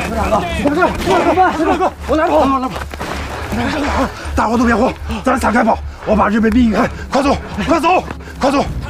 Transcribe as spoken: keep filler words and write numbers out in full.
队长哥，大哥，怎么办？队长哥，往哪跑？往哪跑？大伙都别慌，咱散开跑。我把日本兵一开，快走，快走，快走！